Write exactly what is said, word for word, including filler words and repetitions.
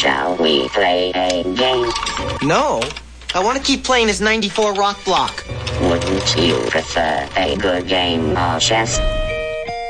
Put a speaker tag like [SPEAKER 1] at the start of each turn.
[SPEAKER 1] Shall we play a game?
[SPEAKER 2] No. I want to keep playing his ninety-four rock block.
[SPEAKER 1] Wouldn't you prefer a good game of chess?